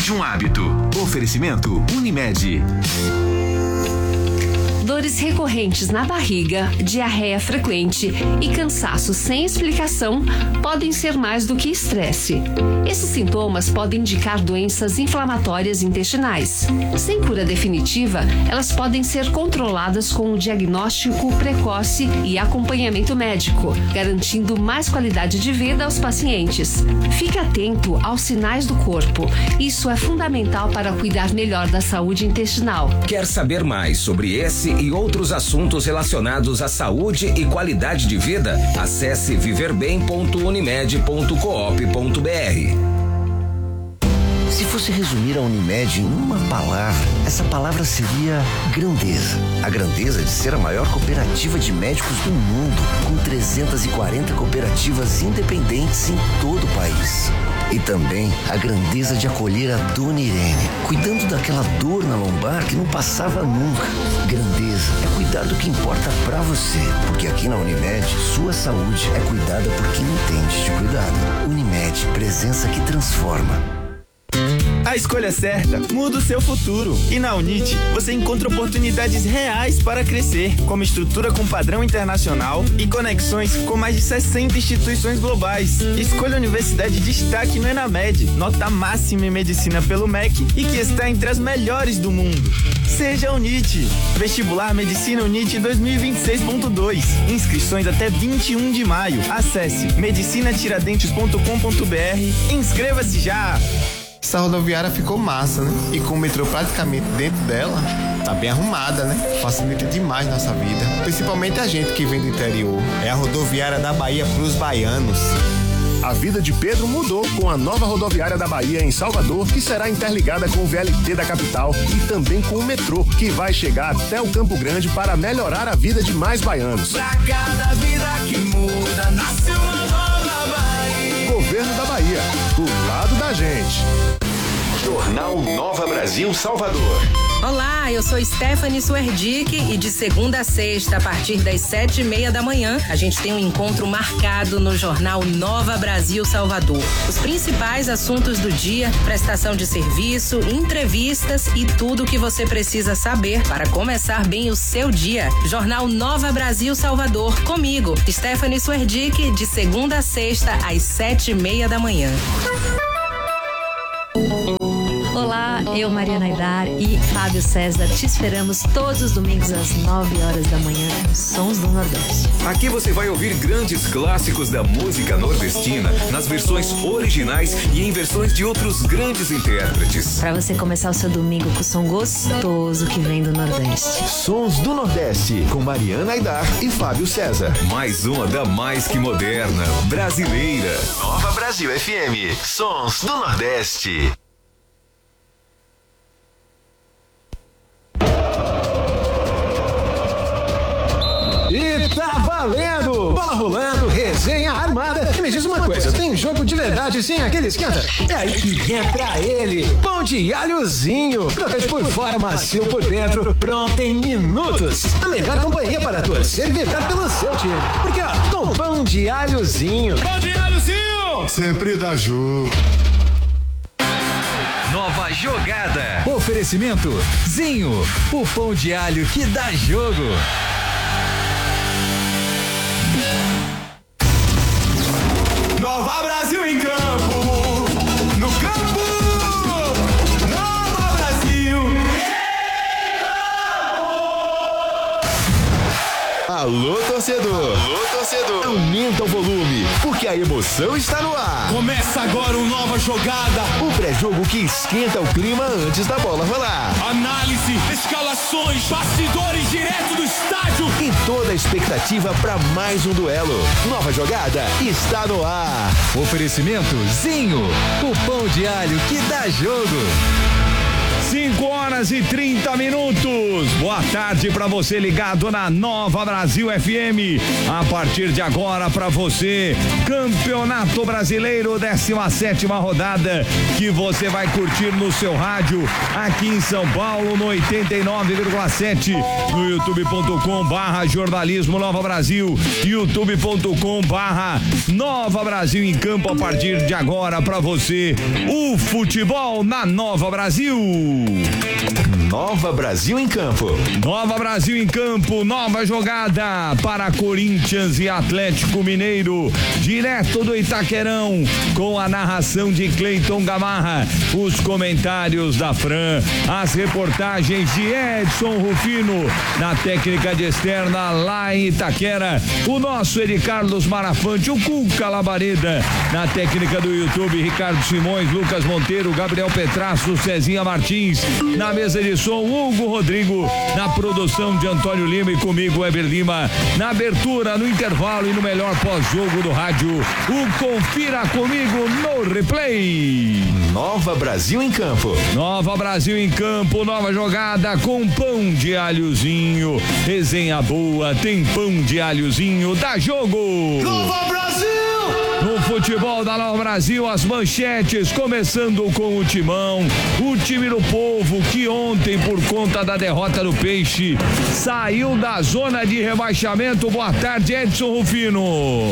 Mude um hábito. Oferecimento Unimed. Dores recorrentes na barriga, diarreia frequente e cansaço sem explicação podem ser mais do que estresse. Esses sintomas podem indicar doenças inflamatórias intestinais. Sem cura definitiva, elas podem ser controladas com o diagnóstico precoce e acompanhamento médico, garantindo mais qualidade de vida aos pacientes. Fique atento aos sinais do corpo. Isso é fundamental para cuidar melhor da saúde intestinal. Quer saber mais sobre esse e outros assuntos relacionados à saúde e qualidade de vida? Acesse viverbem.unimed.coop.br. Se fosse resumir a Unimed em uma palavra, essa palavra seria grandeza. A grandeza de ser a maior cooperativa de médicos do mundo, com 340 cooperativas independentes em todo o país. E também a grandeza de acolher a Dona Irene, cuidando daquela dor na lombar que não passava nunca. Grandeza é cuidar do que importa pra você, porque aqui na Unimed, sua saúde é cuidada por quem entende de cuidado. Unimed, presença que transforma. A escolha certa muda o seu futuro. E na UNIT, você encontra oportunidades reais para crescer, como estrutura com padrão internacional e conexões com mais de 60 instituições globais. Escolha a universidade de destaque no ENAMED, nota máxima em medicina pelo MEC e que está entre as melhores do mundo. Seja UNIT. Vestibular Medicina UNIT 2026.2. Inscrições até 21 de maio. Acesse medicinatiradentes.com.br e inscreva-se já. Essa rodoviária ficou massa, né? E com o metrô praticamente dentro dela, tá bem arrumada, né? Facilita demais nossa vida. Principalmente a gente que vem do interior. É a rodoviária da Bahia pros baianos. A vida de Pedro mudou com a nova rodoviária da Bahia em Salvador, que será interligada com o VLT da capital e também com o metrô, que vai chegar até o Campo Grande para melhorar a vida de mais baianos. Pra cada vida que muda, nasce uma nova Bahia. Governo da Bahia, do lado da gente. Jornal Nova Brasil Salvador. Olá, eu sou Stephanie Suerdick e de segunda a sexta, a partir das 7:30 da manhã, a gente tem um encontro marcado no Jornal Nova Brasil Salvador. Os principais assuntos do dia, prestação de serviço, entrevistas e tudo o que você precisa saber para começar bem o seu dia. Jornal Nova Brasil Salvador, comigo, Stephanie Suerdick, de segunda a sexta, às 7:30 da manhã. Olá, eu, Mariana Aidar e Fábio César te esperamos todos os domingos às 9 horas da manhã nos Sons do Nordeste. Aqui você vai ouvir grandes clássicos da música nordestina nas versões originais e em versões de outros grandes intérpretes. Para você começar o seu domingo com o som gostoso que vem do Nordeste. Sons do Nordeste com Mariana Aidar e Fábio César. Mais uma da mais que moderna, brasileira. Nova Brasil FM. Sons do Nordeste. E tá valendo! Bola rolando, resenha armada. E me diz uma coisa, tem jogo de verdade sem aquele esquenta? É aí que entra ele, pão de alhozinho. Crocante por fora, macio por dentro, pronto em minutos. A melhor companhia para torcer e vibrar pelo seu time. Porque ó, com pão de alhozinho. Pão de alhozinho! Sempre dá jogo. Nova jogada. Oferecimento Zinho, o pão de alho que dá jogo. Nova Brasil em campo, no campo, Nova Brasil em campo. Alô, torcedor. Alô, torcedor. Aumenta o volume, porque a emoção está no ar. Começa agora o Nova Jogada. O pré-jogo que esquenta o clima antes da bola rolar. Análise, escalações, bastidores direto do estádio. E toda a expectativa para mais um duelo. Nova Jogada está no ar. Oferecimento Zinho, o pão de alho que dá jogo. 5:30. Boa tarde para você ligado na Nova Brasil FM. A partir de agora para você, Campeonato Brasileiro, 17ª rodada, que você vai curtir no seu rádio aqui em São Paulo no 89,7, no youtube.com/jornalismo Nova Brasil, youtube.com/Nova Nova Brasil em campo a partir de agora para você. O futebol na Nova Brasil. Nova Brasil em campo. Nova Brasil em campo, nova jogada para Corinthians e Atlético Mineiro, direto do Itaquerão, com a narração de Cleiton Gamarra, os comentários da Fran, as reportagens de Edson Rufino, na técnica de externa lá em Itaquera, o nosso Eri Carlos Marafante, o Cuca Labareda, na técnica do YouTube, Ricardo Simões, Lucas Monteiro, Gabriel Petrasso, Cezinha Martins, na mesa de som, Hugo Rodrigo, na produção de Antônio Lima e comigo, Eber Lima, na abertura, no intervalo e no melhor pós-jogo do rádio, o Confira Comigo no Replay. Nova Brasil em campo. Nova Brasil em campo, nova jogada com pão de alhozinho, resenha boa, tem pão de alhozinho, dá jogo. Nova Brasil! No futebol da Nova Brasil, as manchetes, começando com o Timão, o time do povo que ontem, por conta da derrota do Peixe, saiu da zona de rebaixamento. Boa tarde, Edson Rufino.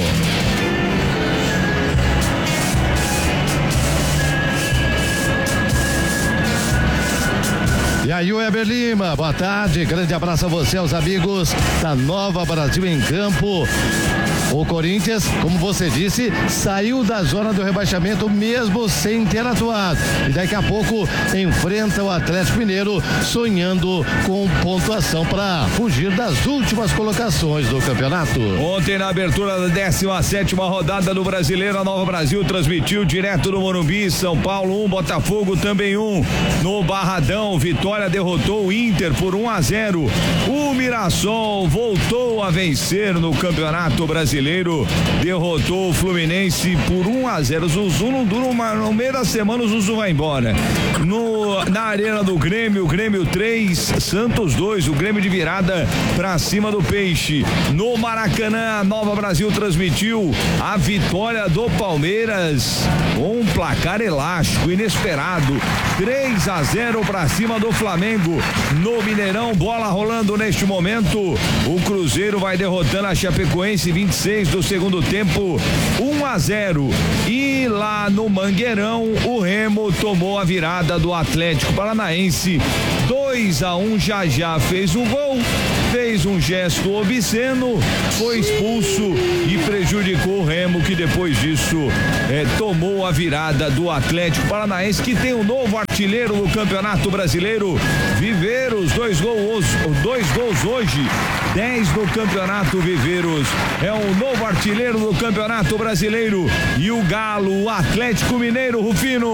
E aí, Weber Lima, boa tarde, grande abraço a você, aos amigos da Nova Brasil em campo. O Corinthians, como você disse, saiu da zona do rebaixamento mesmo sem ter atuado. E daqui a pouco enfrenta o Atlético Mineiro, sonhando com pontuação para fugir das últimas colocações do campeonato. Ontem, na abertura da 17ª rodada do Brasileiro, a Nova Brasil transmitiu direto do Morumbi, São Paulo 1, Botafogo também 1. No Barradão, Vitória derrotou o Inter por 1-0. O Mirassol voltou a vencer no Campeonato Brasileiro, derrotou o Fluminense por 1-0. Zuzu não dura no meio da semana, o Zuzu vai embora. Na arena do Grêmio, Grêmio 3, Santos 2, o Grêmio de virada pra cima do Peixe. No Maracanã, a Nova Brasil transmitiu a vitória do Palmeiras, um placar elástico, inesperado, 3-0 pra cima do Flamengo. No Mineirão, bola rolando neste momento, o Cruzeiro vai derrotando a Chapecoense, 26 do segundo tempo, 1-0. E lá no Mangueirão, o Remo tomou a virada do Atlético Paranaense, 2-1. Já fez um gol, fez um gesto obsceno, foi expulso e prejudicou o Remo, que depois disso tomou a virada do Atlético Paranaense, que tem um novo artilheiro no Campeonato Brasileiro. Viveiros, dois gols hoje, 10 no Campeonato Viveiros, é o novo artilheiro do Campeonato Brasileiro. E o Galo, o Atlético Mineiro, Rufino.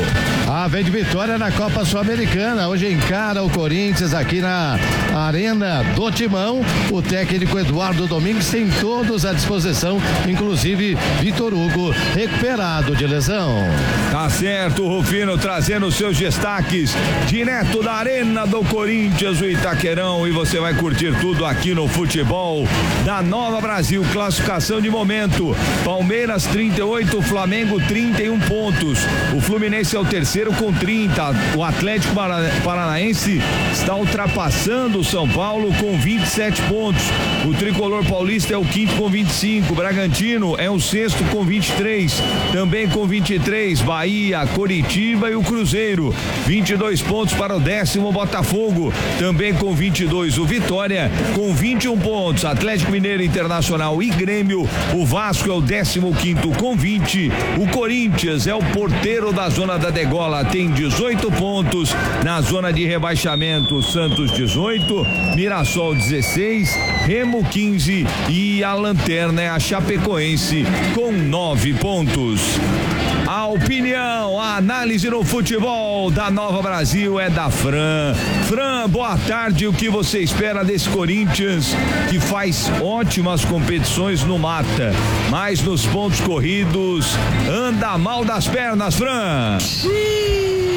Vem de vitória na Copa Sul-Americana, hoje encara o Corinthians aqui na Arena do Timão. O técnico Eduardo Domingues tem todos à disposição, inclusive Vitor Hugo, recuperado de lesão. Tá certo, Rufino, trazendo os seus destaques direto da Arena do Corinthians, o Itaquerão, e você vai curtir tudo aqui no futebol da Nova Brasil. Classificação de momento: Palmeiras 38, Flamengo 31 pontos, o Fluminense é o terceiro com 30, o Atlético Paranaense está ultrapassando o São Paulo com 27 pontos, o Tricolor Paulista é o quinto com 25, Bragantino é o sexto com 23, também com 23, Bahia, Coritiba e o Cruzeiro, 22 pontos para o décimo Botafogo, também com 22, o Vitória com 21 pontos, Atlético Mineiro, Internacional e Grêmio, o Vasco é o 15º com 20, o Corinthians é o porteiro da zona da degola, tem 18 pontos, na zona de rebaixamento, Santos 18, Mirassol 16, Remo 15 e a lanterna é a Chapecoense com 9 pontos. A opinião, a análise no futebol da Nova Brasil é da Fran. Fran, boa tarde. O que você espera desse Corinthians, que faz ótimas competições no mata, mas nos pontos corridos anda mal das pernas, Fran?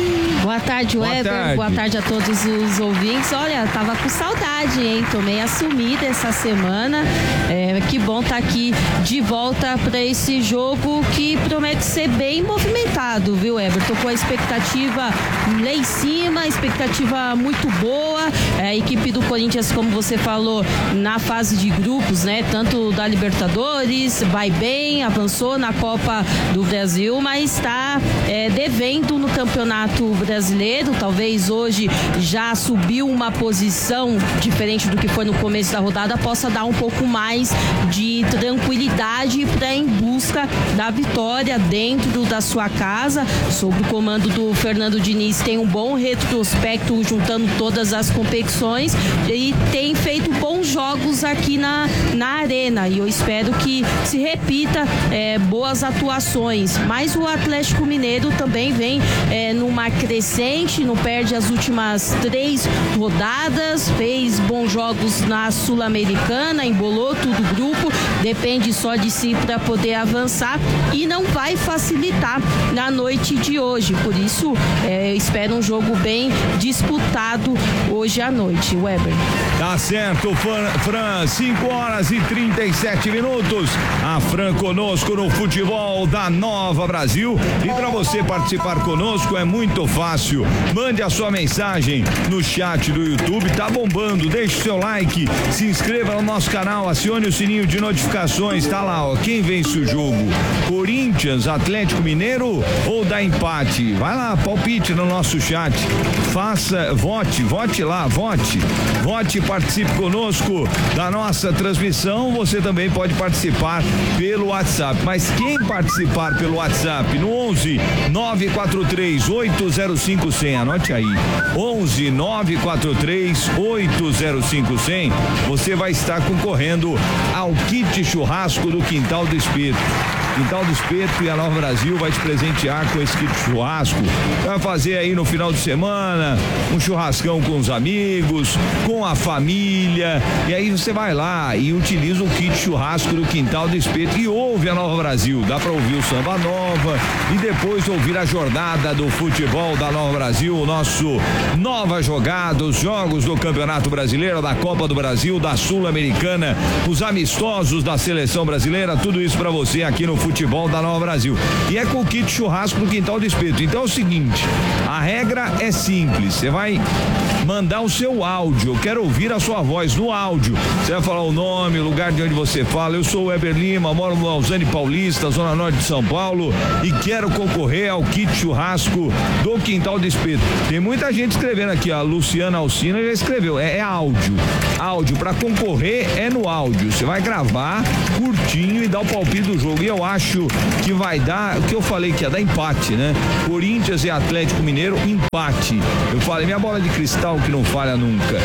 Boa tarde, Weber. Boa tarde a todos os ouvintes. Olha, tava com saudade, hein? Tô meio assumida essa semana. Que bom estar aqui de volta para esse jogo que promete ser bem movimentado, viu, Weber? Tô com a expectativa lá em cima, expectativa muito boa. A equipe do Corinthians, como você falou, na fase de grupos, né? Tanto da Libertadores, vai bem, avançou na Copa do Brasil, mas está devendo no Campeonato Brasileiro. Talvez hoje já subiu uma posição diferente do que foi no começo da rodada, possa dar um pouco mais de tranquilidade para em busca da vitória dentro da sua casa. Sob o comando do Fernando Diniz, tem um bom retrospecto juntando todas as competições e tem feito bons jogos aqui na arena, e eu espero que se repita boas atuações. Mas o Atlético Mineiro também vem numa crescente, não perde as últimas 3 rodadas, fez bons jogos na Sul-Americana, embolou tudo o grupo, depende só de si para poder avançar e não vai facilitar na noite de hoje. Por isso, espero um jogo bem disputado hoje à noite. Weber. Tá certo, Fran, 5h37. A Fran conosco no futebol da Nova Brasil. E para você participar conosco é muito fácil. Mande a sua mensagem no chat do YouTube, tá bombando. Deixe seu like, se inscreva no nosso canal, acione o sininho de notificações. Tá lá, ó, quem vence o jogo? Corinthians, Atlético Mineiro ou dá empate? Vai lá, palpite no nosso chat. Vote lá, vote, participe conosco da nossa transmissão. Você também pode participar pelo WhatsApp, mas quem participar pelo WhatsApp no 11 943 805 100, anote aí, 11 943 805 100, você vai estar concorrendo ao kit churrasco do Quintal do Espeto. Quintal do Espeto e a Nova Brasil vai te presentear com esse kit churrasco. Vai fazer aí no final de semana um churrascão com os amigos, com a família, e aí você vai lá e utiliza o kit churrasco do Quintal do Espeto e ouve a Nova Brasil. Dá para ouvir o Samba Nova e depois ouvir a jornada do futebol da Nova Brasil, o nosso Nova Jogada, os jogos do Campeonato Brasileiro, da Copa do Brasil, da Sul-Americana, os amistosos da Seleção Brasileira, tudo isso para você aqui no futebol da Nova Brasil. E é com o kit churrasco do Quintal do Espeto. Então é o seguinte, a regra é simples, você vai mandar o seu áudio, eu quero ouvir a sua voz no áudio. Você vai falar o nome, o lugar de onde você fala. Eu sou o Weber Lima, moro no Lausanne Paulista, Zona Norte de São Paulo, e quero concorrer ao kit churrasco do Quintal do Espeto. Tem muita gente escrevendo aqui, a Luciana Alcina já escreveu, é áudio, para concorrer é no áudio, você vai gravar curtinho e dar o palpite do jogo, e eu acho que vai dar, o que eu falei que ia dar empate, né? Corinthians e Atlético Mineiro, empate. Eu falei, minha bola de cristal que não falha nunca.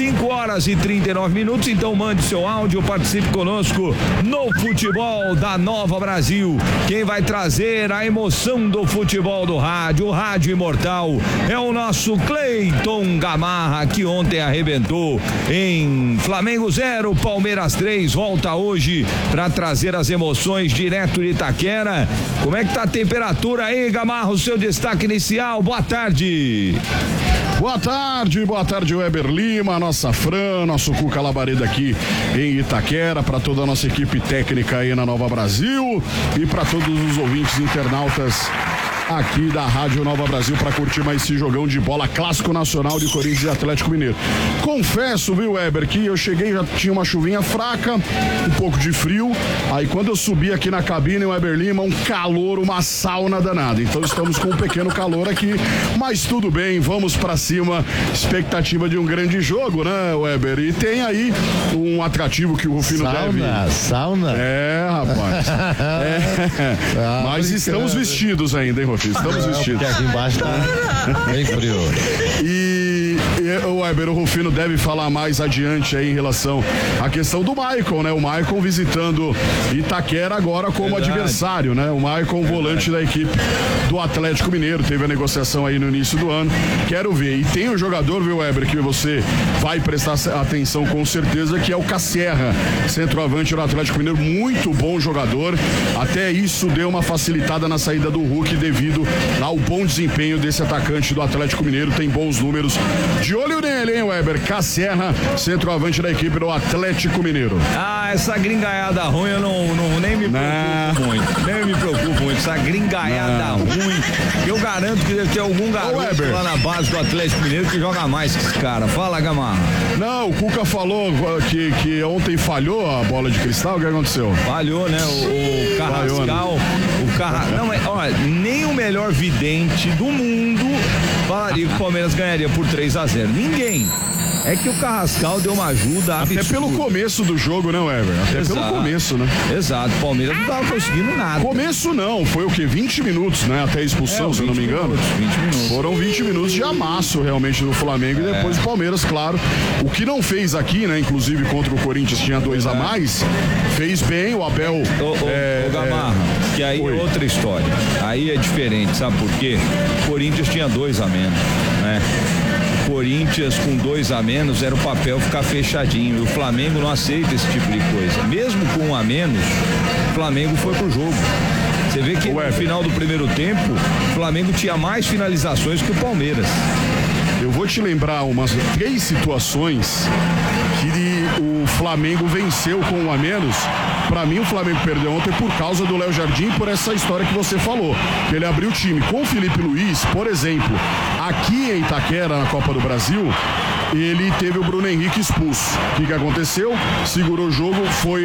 5h39, então mande seu áudio, participe conosco no futebol da Nova Brasil. Quem vai trazer a emoção do futebol do rádio, o rádio imortal, é o nosso Cleiton Gamarra, que ontem arrebentou em Flamengo 0, Palmeiras 3, volta hoje para trazer as emoções direto de Itaquera. Como é que tá a temperatura aí, Gamarra? O seu destaque inicial, boa tarde. Boa tarde, Weber Lima, nossa Fran, nosso Cuca Labareda aqui em Itaquera, para toda a nossa equipe técnica aí na Nova Brasil e para todos os ouvintes internautas aqui da Rádio Nova Brasil para curtir mais esse jogão de bola clássico nacional de Corinthians e Atlético Mineiro. Confesso, viu, Weber, que eu cheguei, já tinha uma chuvinha fraca, um pouco de frio, aí quando eu subi aqui na cabine, Weber Lima, um calor, uma sauna danada. Então estamos com um pequeno calor aqui, mas tudo bem, vamos para cima, expectativa de um grande jogo, né, Weber? E tem aí um atrativo que o Rufino deve... Sauna? É, rapaz. Mas estamos vestidos ainda, hein, Rufino? Estamos vestidos. Porque aqui embaixo tá bem frio. E o Weber, o Rufino deve falar mais adiante aí em relação à questão do Maicon, né? O Maicon visitando Itaquera agora como adversário, né? O Maicon, volante da equipe do Atlético Mineiro, teve a negociação aí no início do ano. Quero ver. E tem um jogador, viu, Weber, que você vai prestar atenção com certeza, que é o Casserra, centroavante do Atlético Mineiro, muito bom jogador. Até isso deu uma facilitada na saída do Hulk devido ao bom desempenho desse atacante do Atlético Mineiro, tem bons números. De olho nele, hein, Weber? Casserra, centroavante da equipe do Atlético Mineiro. Essa gringaiada ruim eu nem me preocupo muito. Nem me preocupo muito. Essa gringaiada ruim. Eu garanto que deve ter algum garoto lá na base do Atlético Mineiro que joga mais que esse cara. Fala, Gamarra. Não, o Cuca falou que ontem falhou a bola de cristal. O que aconteceu? Falhou, né? O Carrascal. Não, mas olha, nem o melhor vidente do mundo falaria que o Palmeiras ganharia por 3-0. Ninguém. É que o Carrascal deu uma ajuda absurda. Até pelo começo do jogo, né, Weber? Até pelo começo, né? Exato, o Palmeiras não tava conseguindo nada. Começo não, foi o quê? 20 minutos, né? Até a expulsão, se eu não me engano. 20 minutos. Foram 20 minutos de amasso realmente do Flamengo e depois o Palmeiras, claro. O que não fez aqui, né? Inclusive contra o Corinthians tinha 2 a mais, fez bem, o Abel. O Gamarra, que aí é outra história. Aí é diferente, sabe por quê? O Corinthians tinha 2 a menos, né? Corinthians com 2 a menos era o papel ficar fechadinho. E o Flamengo não aceita esse tipo de coisa. Mesmo com 1 a menos, o Flamengo foi pro jogo. Você vê que no final do primeiro tempo, o Flamengo tinha mais finalizações que o Palmeiras. Eu vou te lembrar umas 3 situações que o Flamengo venceu com 1 a menos. Pra mim, o Flamengo perdeu ontem por causa do Léo Jardim, por essa história que você falou. Que ele abriu o time com o Felipe Luiz, por exemplo, aqui em Itaquera, na Copa do Brasil, ele teve o Bruno Henrique expulso. O que aconteceu? Segurou o jogo,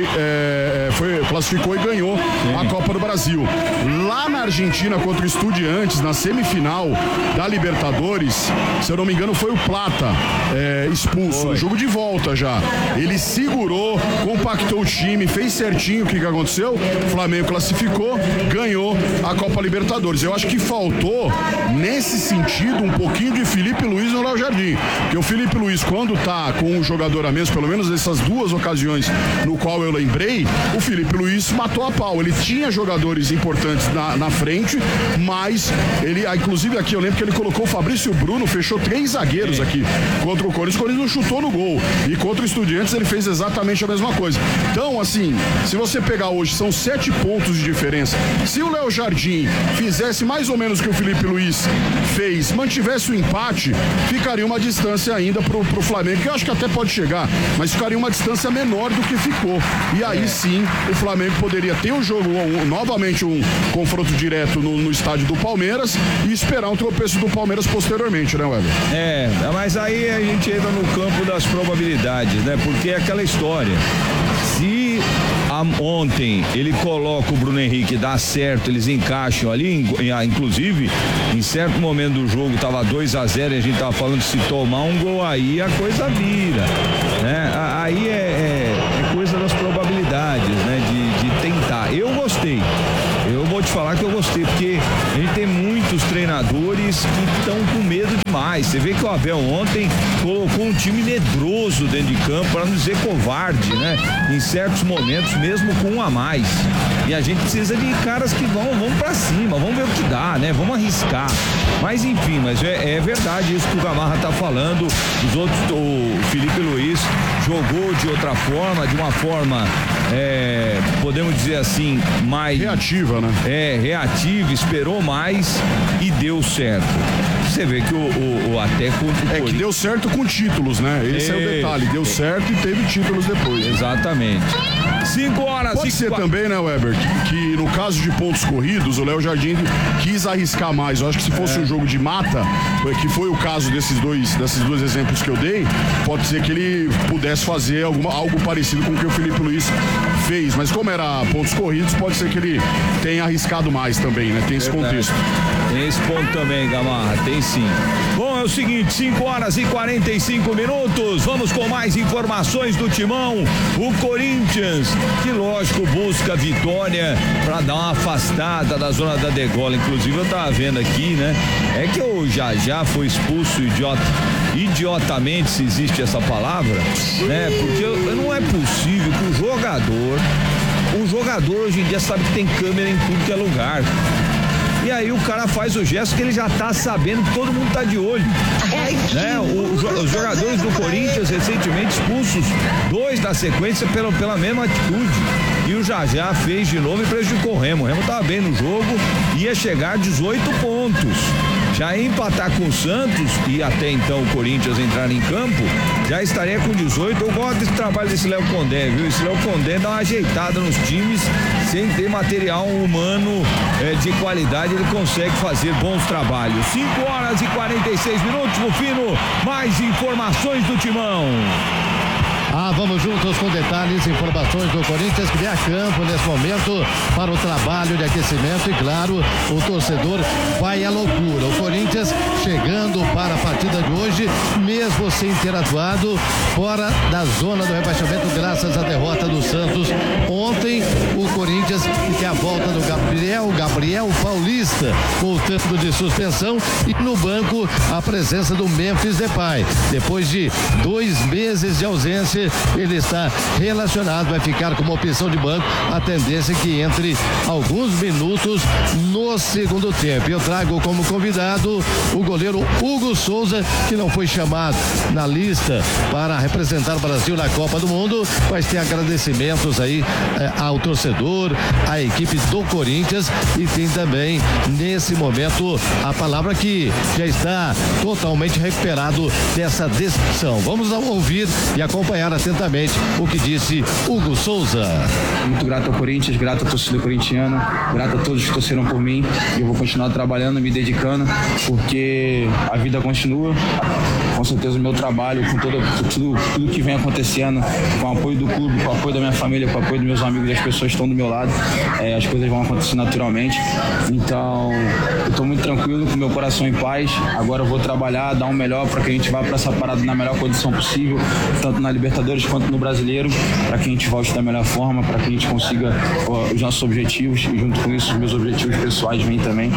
classificou e ganhou a Copa do Brasil. Lá na Argentina, contra o Estudiantes, na semifinal da Libertadores, se eu não me engano, foi o Plata expulso. No jogo de volta já. Ele segurou, compactou o time, fez certinho. O que aconteceu? O Flamengo classificou, ganhou a Copa Libertadores. Eu acho que faltou, nesse sentido, um pouquinho de Felipe Luiz no Léo Jardim. Porque o Felipe Luiz, quando tá com um jogador a menos, pelo menos nessas 2 ocasiões no qual eu lembrei, o Felipe Luiz matou a pau. Ele tinha jogadores importantes na frente, mas ele, inclusive aqui eu lembro que ele colocou o Fabrício Bruno, fechou 3 zagueiros aqui contra o Corinthians. O Corinthians não chutou no gol. E contra o Estudiantes ele fez exatamente a mesma coisa. Então, assim, se você pegar hoje, são 7 pontos de diferença. Se o Léo Jardim fizesse mais ou menos o que o Felipe Luiz fez, mantivesse o empate, ficaria uma distância ainda pro Flamengo, que eu acho que até pode chegar, mas ficaria uma distância menor do que ficou. E aí sim, o Flamengo poderia ter o jogo, novamente um confronto direto no estádio do Palmeiras e esperar um tropeço do Palmeiras posteriormente, né, Weber? Mas aí a gente entra no campo das probabilidades, né? Porque é aquela história. Se ontem ele coloca o Bruno Henrique, dá certo, eles encaixam ali, inclusive em certo momento do jogo tava 2-0 e a gente tava falando que se tomar um gol aí a coisa vira, né? Aí é coisa das probabilidades, né? De tentar. Eu gostei. Eu vou te falar que eu gostei, porque a gente tem muitos treinadores que estão com medo demais. Você vê que o Abel ontem colocou um time medroso dentro de campo, para não dizer covarde, né? Em certos momentos, mesmo com 1 a mais. E a gente precisa de caras que vão pra cima, vamos ver o que dá, né? Vamos arriscar. Mas enfim, é verdade isso que o Gamarra tá falando. Os outros, o Felipe Luiz jogou de outra forma, de uma forma, podemos dizer assim, mais reativa, né? Reativa, esperou mais e deu certo. Você vê que o até contra o que deu certo com títulos, né? Esse é o detalhe, deu certo e teve títulos depois. Exatamente. 5 horas. Pode ser também, né, Weber, que no caso de pontos corridos, o Léo Jardim quis arriscar mais. Eu acho que se fosse um jogo de mata, que foi o caso desses dois exemplos que eu dei, pode ser que ele pudesse fazer algo parecido com o que o Felipe Luiz fez. Mas como era pontos corridos, pode ser que ele tenha arriscado mais também, né? Tem esse contexto. Tem esse ponto também, Gamarra, tem sim. Bom, o seguinte, 5h45, vamos com mais informações do Timão. O Corinthians, que lógico busca vitória para dar uma afastada da zona da degola. Inclusive eu tava vendo aqui, né? É que o Já foi expulso idiotamente, se existe essa palavra, né? Porque não é possível que o jogador hoje em dia sabe que tem câmera em tudo que é lugar. E aí o cara faz o gesto que ele já tá sabendo que todo mundo tá de olho, né? Os jogadores do Corinthians recentemente expulsos, 2 na sequência pela mesma atitude, e o Já fez de novo e prejudicou o Remo. O Remo tava bem no jogo, ia chegar a 18 pontos, já ia empatar com o Santos e até então o Corinthians entrar em campo, já estaria com 18. Eu gosto desse trabalho desse Léo Condé, viu? Esse Léo Condé dá uma ajeitada nos times, sem ter material humano de qualidade, ele consegue fazer bons trabalhos. 5h46, Rufino, mais informações do Timão. Vamos juntos com detalhes e informações do Corinthians, que vem a campo nesse momento para o trabalho de aquecimento, e claro, o torcedor vai à loucura. O Corinthians chegando para a partida de hoje, mesmo sem ter atuado fora da zona do rebaixamento, graças à derrota do Santos ontem. O Corinthians tem a volta do Gabriel Paulista, voltando de suspensão, e no banco a presença do Memphis Depay. Depois de 2 meses de ausência, ele está relacionado, vai ficar como opção de banco. A tendência é que entre alguns minutos no segundo tempo. Eu trago como convidado o goleiro Hugo Souza, que não foi chamado na lista para representar o Brasil na Copa do Mundo, mas tem agradecimentos aí ao torcedor, à equipe do Corinthians, e tem também nesse momento a palavra que já está totalmente recuperado dessa decepção. Vamos ouvir e acompanhar atentamente o que disse Hugo Souza. Muito grato ao Corinthians, grato à torcida corintiana, grato a todos que torceram por mim, e eu vou continuar trabalhando, me dedicando, porque a vida continua. Com certeza o meu trabalho, com tudo que vem acontecendo, com o apoio do clube, com o apoio da minha família, com o apoio dos meus amigos e as pessoas que estão do meu lado, as coisas vão acontecer naturalmente. Então eu estou muito tranquilo, com meu coração em paz. Agora eu vou trabalhar, dar o melhor para que a gente vá para essa parada na melhor condição possível, tanto na Libertadores quanto no Brasileiro, para que a gente volte da melhor forma, para que a gente consiga os nossos objetivos, e junto com isso os meus objetivos pessoais vêm também.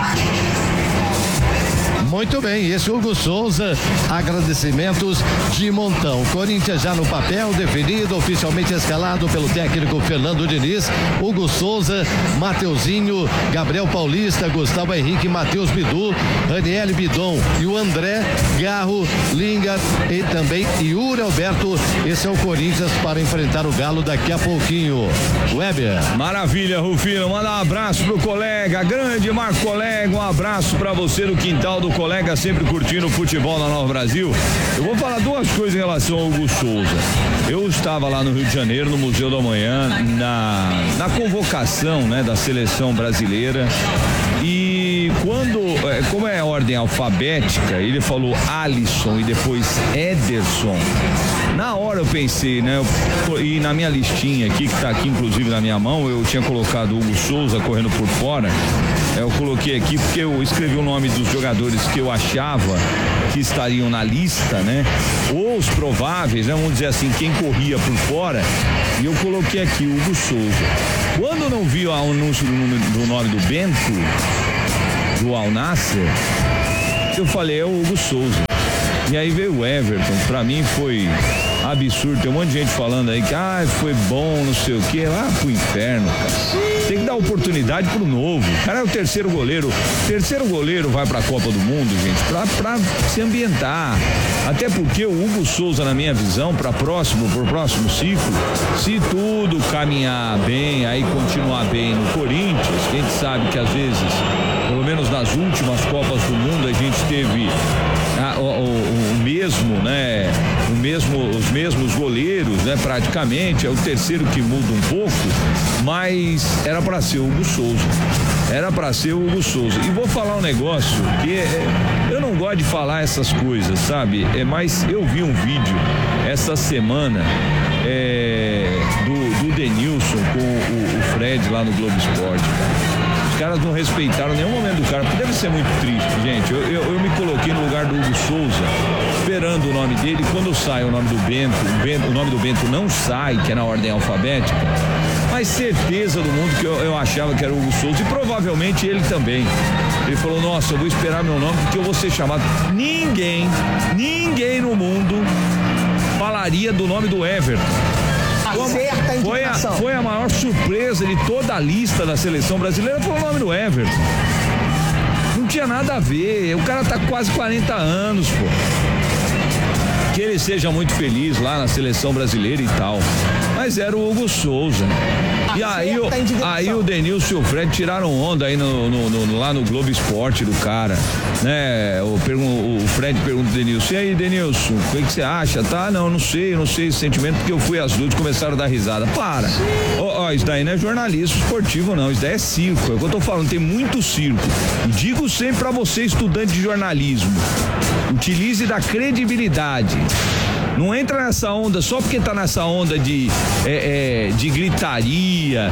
Muito bem, esse Hugo Souza, agradecimentos de montão. Corinthians já no papel, definido, oficialmente escalado pelo técnico Fernando Diniz. Hugo Souza, Mateuzinho, Gabriel Paulista, Gustavo Henrique, Matheus Bidu, Raniel Bidon e o André Garro, Lingard e também Yuri Alberto. Esse é o Corinthians para enfrentar o Galo daqui a pouquinho. Weber. Maravilha, Rufino, manda um abraço pro colega, grande Marco Colega, um abraço para você no quintal do colega, sempre curtindo o futebol na Nova Brasil. Eu vou falar 2 coisas em relação ao Hugo Souza. Eu estava lá no Rio de Janeiro, no Museu da Manhã, na convocação, né, da seleção brasileira, e como é a ordem alfabética, ele falou Alisson e depois Ederson. Na hora eu pensei, né, e na minha listinha aqui, que tá aqui inclusive na minha mão, eu tinha colocado Hugo Souza correndo por fora. Eu coloquei aqui porque eu escrevi o nome dos jogadores que eu achava que estariam na lista, né? Ou os prováveis, né? Vamos dizer assim, quem corria por fora. E eu coloquei aqui o Hugo Souza. Quando eu não vi o anúncio do nome do Bento, do Al Nassr, eu falei, é o Hugo Souza. E aí veio o Everton, pra mim foi absurdo. Tem um monte de gente falando aí que foi bom, não sei o que, lá pro inferno, cara. Tem que dar oportunidade pro novo. O cara é o terceiro goleiro. O terceiro goleiro vai pra Copa do Mundo, gente, pra se ambientar. Até porque o Hugo Souza, na minha visão, pro próximo ciclo, se tudo caminhar bem, aí continuar bem no Corinthians, a gente sabe que às vezes, pelo menos nas últimas Copas do Mundo, a gente teve os mesmos goleiros, né? Praticamente, é o terceiro que muda um pouco, mas era para ser o Hugo Souza. E vou falar um negócio que eu não gosto de falar essas coisas, sabe? Mas eu vi um vídeo essa semana do Denilson com o Fred lá no Globo Esporte, cara. Os caras não respeitaram nenhum momento do cara, porque deve ser muito triste, gente. Eu me coloquei no lugar do Hugo Souza, esperando o nome dele, quando sai o nome do Bento, o nome do Bento não sai, que é na ordem alfabética, mas certeza do mundo que eu achava que era o Hugo Souza, e provavelmente ele também. Ele falou, nossa, eu vou esperar meu nome porque eu vou ser chamado. Ninguém no mundo falaria do nome do Everton. Foi a maior surpresa de toda a lista da seleção brasileira, foi o nome do Everton. Não tinha nada a ver, o cara tá com quase 40 anos, pô. Que ele seja muito feliz lá na seleção brasileira e tal. Mas era o Hugo Souza. E aí o Denilson e o Fred tiraram onda aí lá no Globo Esporte do cara, né? O Fred pergunta ao Denilson, e aí, Denilson, o que você acha? Tá? Não sei esse sentimento, porque eu fui às duas, começaram a dar risada. Para! Isso daí não é jornalismo esportivo, não, isso daí é circo, é o que eu tô falando, tem muito circo. E digo sempre pra você, estudante de jornalismo, utilize da credibilidade. Não entra nessa onda só porque tá nessa onda de gritaria,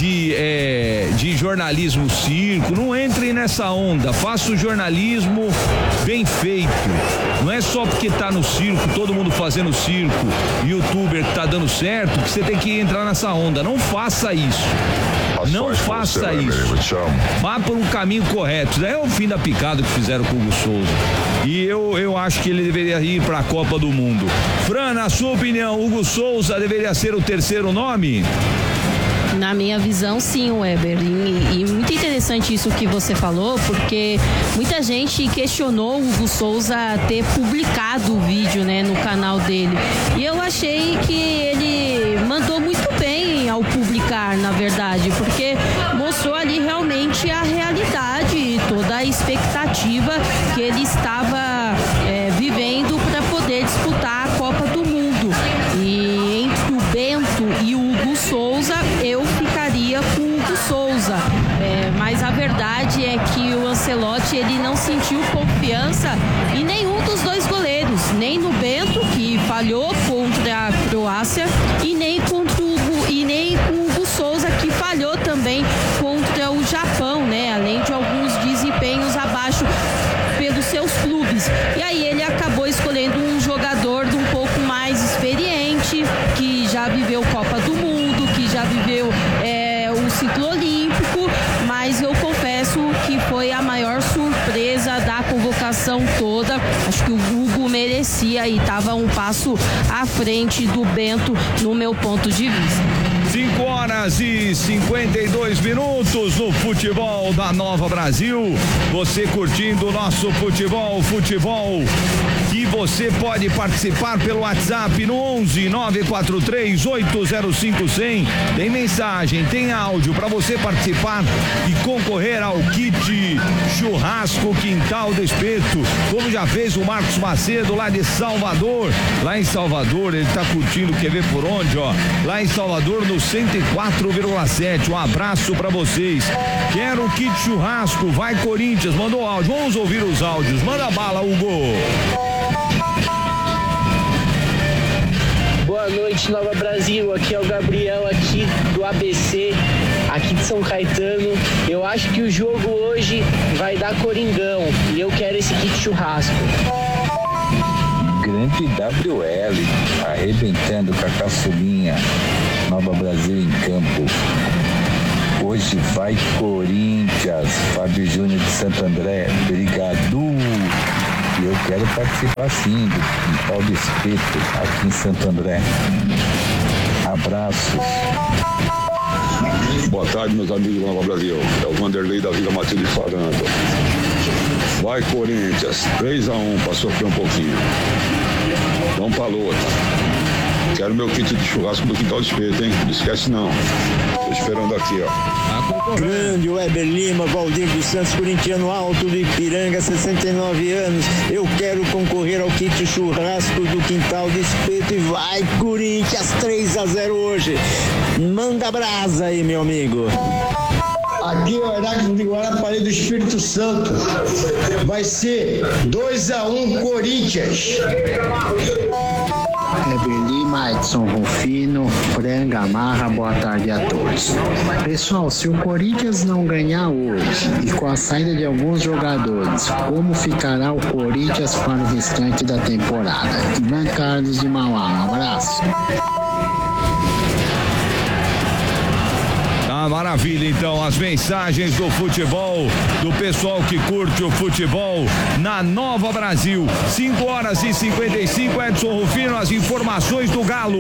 de jornalismo circo. Não entre nessa onda. Faça o jornalismo bem feito. Não é só porque tá no circo, todo mundo fazendo circo, youtuber que tá dando certo, que você tem que entrar nessa onda. Não faça isso. Não faça isso. Vá por um caminho correto. Isso daí é o fim da picada que fizeram com o Hugo Souza. E eu acho que ele deveria ir para a Copa do Mundo. Fran, na sua opinião, Hugo Souza deveria ser o terceiro nome? Na minha visão, sim, Weber. E muito interessante isso que você falou, porque muita gente questionou o Hugo Souza ter publicado o vídeo, né, no canal dele. E eu achei que ele mandou muito bem ao publicar, na verdade, porque mostrou ali realmente a realidade e toda a expectativa que ele estava vivendo para poder disputar a Copa do Mundo. E entre o Bento e o Hugo Souza, eu ficaria com o Hugo Souza. Mas a verdade é que o Ancelotti, ele não sentiu confiança em nenhum dos dois goleiros, nem no Bento, que falhou contra a Croácia, e nem com o Hugo Souza, que falhou também contra o Japão, né? Além de alguns desempenhos abaixo pelos seus clubes. E aí ele acabou escolhendo um jogador um pouco mais experiente, que já viveu Copa do Mundo, que já viveu o ciclo olímpico, mas eu confesso que foi a maior surpresa da convocação toda. Acho que o Hugo merecia e estava um passo à frente do Bento, no meu ponto de vista. 5:52 no futebol da Nova Brasil. Você curtindo o nosso futebol que você pode participar pelo WhatsApp no 11-943-805-100. Tem mensagem, tem áudio para você participar e concorrer ao kit churrasco Quintal do Espeto, como já fez o Marcos Macedo lá de Salvador. Lá em Salvador, ele tá curtindo, quer ver por onde, ó? Lá em Salvador, no 104,7. Um abraço pra vocês. Quero o kit churrasco, vai Corinthians, mandou áudio. Vamos ouvir os áudios. Manda bala, Hugo. Boa noite, Nova Brasil. Aqui é o Gabriel, aqui do ABC, aqui de São Caetano. Eu acho que o jogo hoje vai dar Coringão e eu quero esse kit churrasco. Grande WL, arrebentando com a caçulinha. Nova Brasil em campo. Hoje vai Corinthians. Fábio Júnior de Santo André. Obrigado. E eu quero participar sim do Quintal do Espeto aqui em Santo André. Abraços. Boa tarde, meus amigos do Nova Brasil. É o Vanderlei da Vila Matilde falando. Vai Corinthians, 3-1 para sofrer um pouquinho. Vamos pra luta. Quero meu kit de churrasco do Quintal do Espeto, hein? Não esquece não. Tô esperando aqui, ó. Grande Weber Lima, Valdir dos Santos, corintiano alto do Ipiranga, 69 anos. Eu quero concorrer ao kit churrasco do Quintal do Espeto e vai Corinthians, 3-0 hoje. Manda brasa aí, meu amigo. Aqui é o Heráclito de Guarapari do Espírito Santo. Vai ser 2-1 Corinthians. Heber Lima, Edson Rufino, Fran Gamarra, boa tarde a todos. Pessoal, se o Corinthians não ganhar hoje e com a saída de alguns jogadores, como ficará o Corinthians para o restante da temporada? Ivan Carlos de Mauá, um abraço. Maravilha, então, as mensagens do futebol, do pessoal que curte o futebol na Nova Brasil. 5h55, Edson Rufino, as informações do Galo.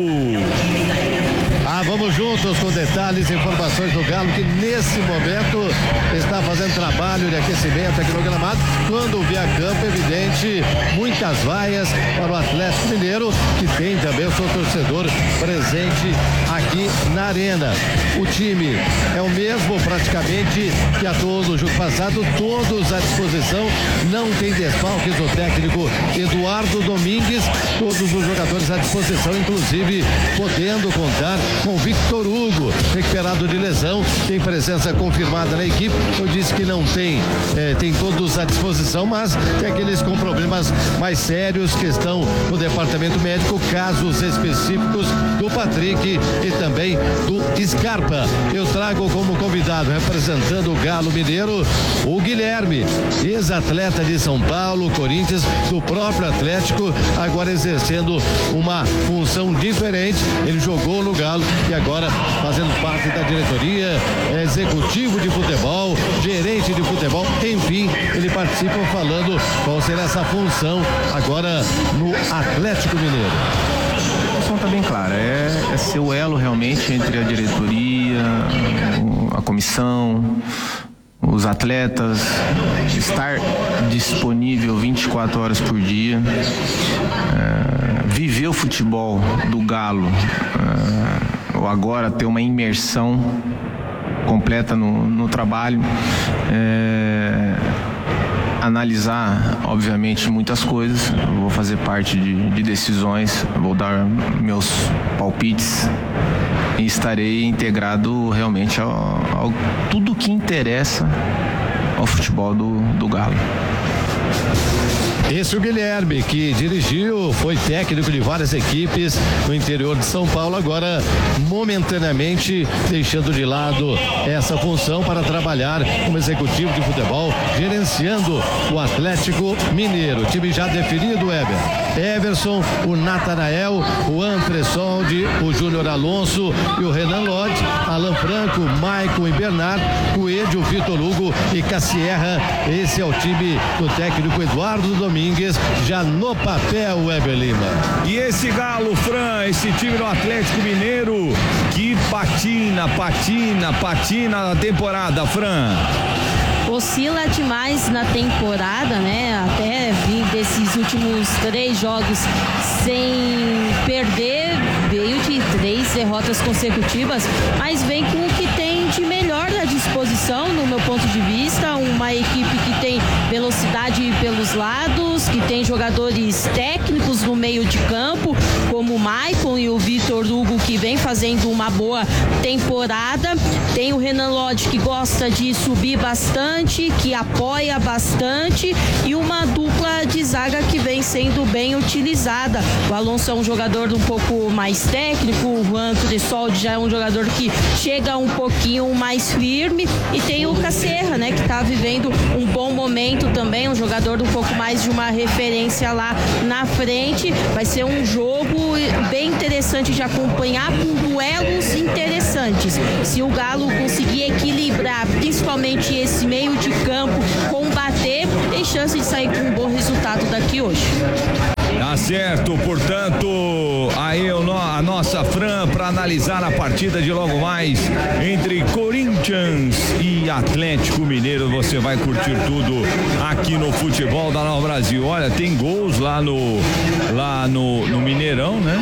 Vamos juntos com detalhes e informações do Galo, que nesse momento está fazendo trabalho de aquecimento aqui no gramado. Quando vier a campo, evidente, muitas vaias para o Atlético Mineiro, que tem também o seu torcedor presente aqui na arena. O time é o mesmo praticamente que atuou no jogo passado, todos à disposição, não tem desfalques do técnico Eduardo Domingues, todos os jogadores à disposição, inclusive podendo contar com Victor Hugo, recuperado de lesão, tem presença confirmada na equipe. Eu disse que não tem, tem todos à disposição, mas tem aqueles com problemas mais sérios que estão no departamento médico, casos específicos do Patrick e também do Scarpa. Eu trago como convidado, representando o Galo Mineiro, o Guilherme, ex-atleta de São Paulo, Corinthians, do próprio Atlético, agora exercendo uma função diferente. Ele jogou no Galo e agora fazendo parte da diretoria, executivo de futebol, gerente de futebol, enfim, ele participa falando qual será essa função agora no Atlético Mineiro. A função está bem clara, é ser o elo realmente entre a diretoria, a comissão, os atletas, estar disponível 24 horas por dia, viver o futebol do Galo, ou agora ter uma imersão completa no trabalho, analisar, obviamente, muitas coisas. Eu vou fazer parte de decisões, vou dar meus palpites e estarei integrado realmente ao tudo que interessa ao futebol do Galo. Esse é o Guilherme, que dirigiu, foi técnico de várias equipes no interior de São Paulo, agora momentaneamente deixando de lado essa função para trabalhar como executivo de futebol, gerenciando o Atlético Mineiro. Time já definido, Everson, o Natanael, o Antressoldi, o Júnior Alonso e o Renan Lodge, Alan Franco, Maicon e Bernardo, Coelho, Vitor Hugo e Cassierra. Esse é o time do técnico Eduardo Domingues, já no papel, Weber Lima. E esse Galo, Fran, esse time do Atlético Mineiro que patina na temporada, Fran. Oscila demais na temporada, né? Até vir desses últimos 3 jogos sem perder, veio de 3 derrotas consecutivas, mas vem com o que tem de melhor à disposição, no meu ponto de vista, uma equipe que tem velocidade pelos lados, que tem jogadores técnicos no meio de campo, como o Maicon e o Vitor Hugo, que vem fazendo uma boa temporada. Tem o Renan Lodge, que gosta de subir bastante, que apoia bastante, e uma dupla de zaga que vem sendo bem utilizada. O Alonso é um jogador um pouco mais técnico, o Juan Tressoldi já é um jogador que chega um pouquinho mais firme, e tem o Cassierra, né, que está vivendo um bom momento também, um jogador um pouco mais de uma referência lá na frente. Vai ser um jogo bem interessante de acompanhar, com duelos interessantes. Se o Galo conseguir equilibrar principalmente esse meio de campo, combater, tem chance de sair com um bom resultado daqui hoje. Tá certo, portanto, aí a nossa Fran para analisar a partida de logo mais entre Corinthians e Atlético Mineiro. Você vai curtir tudo aqui no Futebol da Nova Brasil. Olha, tem gols lá no Mineirão, né?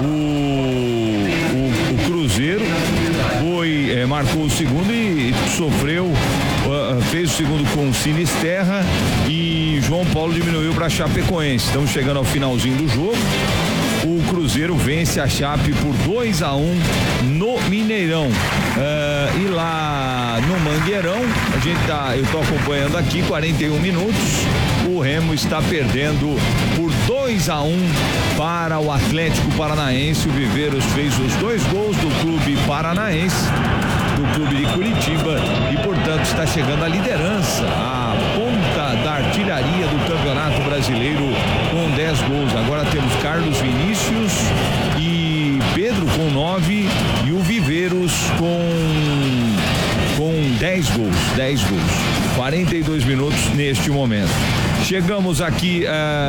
O Cruzeiro marcou o segundo e fez o segundo com o Sinisterra, e João Paulo diminuiu para a Chapecoense. Estamos chegando ao finalzinho do jogo. O Cruzeiro vence a Chape por 2-1 no Mineirão. E lá no Mangueirão, eu estou acompanhando aqui, 41 minutos, o Remo está perdendo por 2-1 para o Atlético Paranaense. O Viveiros fez os 2 gols do clube paranaense, do clube de Curitiba, e portanto está chegando à liderança, a ponta da artilharia do Campeonato Brasileiro com 10 gols. Agora temos Carlos Vinícius e Pedro com 9 e o Viveiros com 10 gols. 42 minutos neste momento. Chegamos aqui